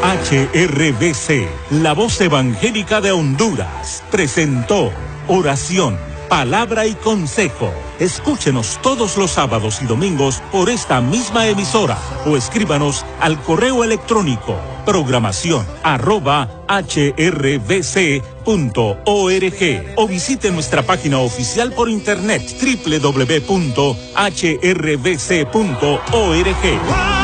HRBC, la voz evangélica de Honduras, presentó Oración, Palabra y Consejo. Escúchenos todos los sábados y domingos por esta misma emisora o escríbanos al correo electrónico programación@hrbc.org o visite nuestra página oficial por internet www.hrbc.org.